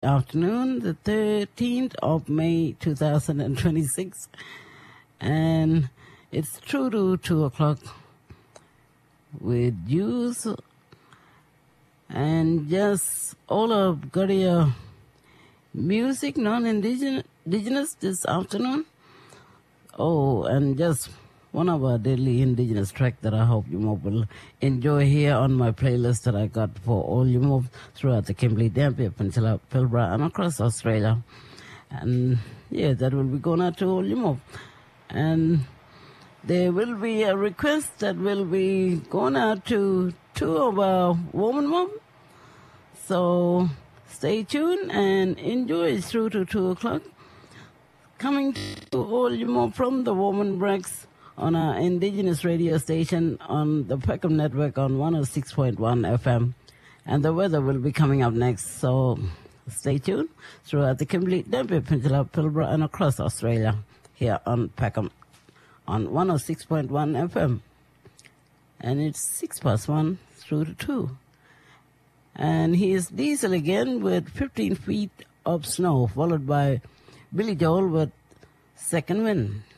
afternoon, the 13th of May 2026, and it's true to 2 o'clock with news and just all of Korea music, non-indigenous this afternoon. Oh, and just one of our daily indigenous track that I hope you will enjoy here on my playlist that I got for all you throughout the Kimberley, Dampier Peninsula, Pilbara, and across Australia. And yeah, that will be going out to all you. And there will be a request that will be going out to two of our woman mob. So stay tuned and enjoy through to 2 o'clock. Coming to all you from the Woman Breaks on our indigenous radio station on the Peckham Network on 106.1 FM. And the weather will be coming up next, so stay tuned throughout the Kimberley, Dampier Peninsula, Pilbara, and across Australia here on Peckham on 106.1 FM. And it's 1:06 through to 2. And here's Diesel again with 15 feet of snow, followed by Billy Joel with Second Wind.